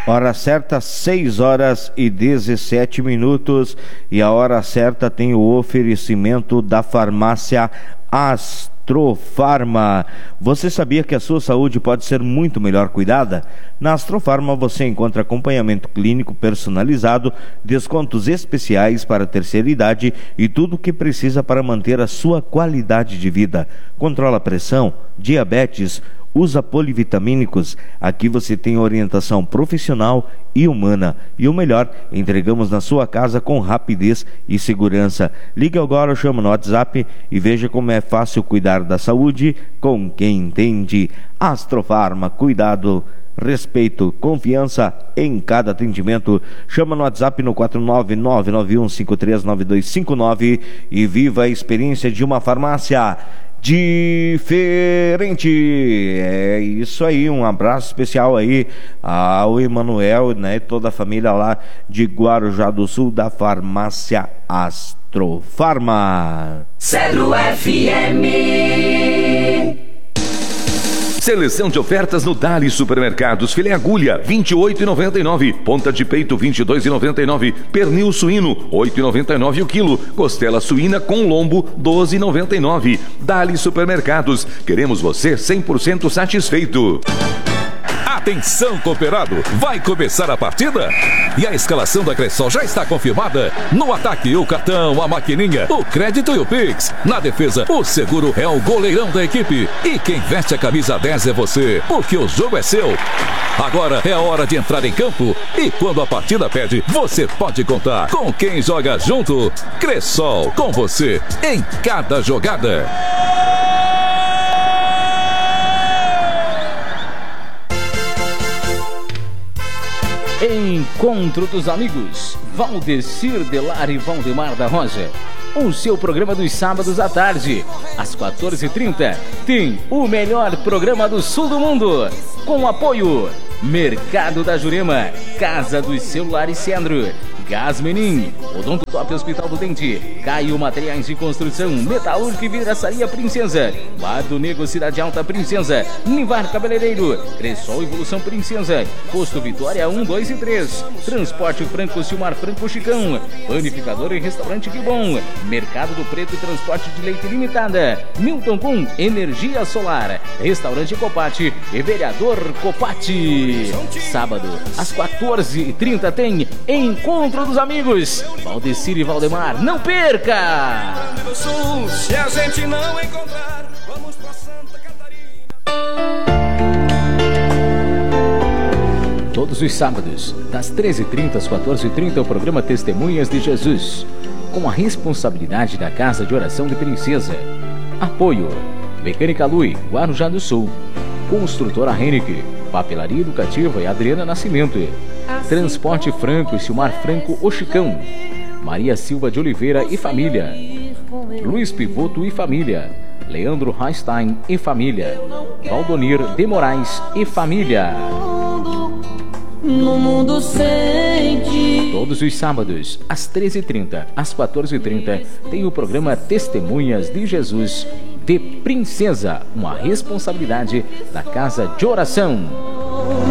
Hora certa, 6h17. E a hora certa tem o oferecimento da farmácia Astrofarma. Você sabia que a sua saúde pode ser muito melhor cuidada? Na Astrofarma você encontra acompanhamento clínico personalizado, descontos especiais para a terceira idade e tudo o que precisa para manter a sua qualidade de vida. Controla a pressão, diabetes, usa polivitamínicos. Aqui você tem orientação profissional e humana. E o melhor, entregamos na sua casa com rapidez e segurança. Ligue agora ou chama no WhatsApp e veja como é fácil cuidar da saúde com quem entende. Astrofarma, cuidado, respeito, confiança em cada atendimento. Chama no WhatsApp no 49991539259 e viva a experiência de uma farmácia diferente. É isso aí, um abraço especial aí ao Emanuel, né, e toda a família lá de Guarujá do Sul, da farmácia Astrofarma. Celo FM. Seleção de ofertas no Dali Supermercados. Filé agulha, R$ 28,99. Ponta de peito, R$ 22,99. Pernil suíno, R$ 8,99 o quilo. Costela suína com lombo, R$ 12,99. Dali Supermercados. Queremos você 100% satisfeito. Atenção, cooperado, vai começar a partida? E a escalação da Cressol já está confirmada? No ataque, o cartão, a maquininha, o crédito e o Pix. Na defesa, o seguro é o goleirão da equipe. E quem veste a camisa 10 é você, porque o jogo é seu. Agora é a hora de entrar em campo. E quando a partida pede, você pode contar com quem joga junto. Cressol, com você em cada jogada. Encontro dos amigos, Valdecir Delar e Valdemar da Rosa. O seu programa dos sábados à tarde, às 14h30, tem o melhor programa do sul do mundo. Com apoio, Mercado da Jurema, Casa dos Celulares Centro, Gás Menin, Odonto Top Hospital do Dente, Caio Materiais de Construção, Metalúrgica e Vidraçaria Princesa, Bar do Negro Cidade Alta Princesa, Nivar Cabeleireiro, Cressol Evolução Princesa, Posto Vitória 1, 2 e 3, Transporte Franco Silmar Franco Chicão, Panificador e Restaurante Que Bom, Mercado do Preto e Transporte de Leite Limitada, Milton Com Energia Solar, Restaurante Copati e Vereador Copati. Sábado, às 14h30 tem Encontro dos Amigos, Valdecir e Valdemar, não perca! Se a gente não encontrar, vamos pra Santa Catarina. Todos os sábados, das 13h30 às 14h30, o programa Testemunhas de Jesus, com a responsabilidade da Casa de Oração de Princesa. Apoio, Mecânica Lui, Guarujá do Sul, Construtora Henrique, Papelaria Educativa e Adriana Nascimento, Transporte Franco e Silmar Franco O Chicão, Maria Silva de Oliveira e família, Luiz Pivoto e família, Leandro Einstein e família, Valdonir de Moraes e família. No mundo sente. Todos os sábados, às 13h30, às 14h30, tem o programa Testemunhas de Jesus de Princesa, uma responsabilidade da Casa de Oração.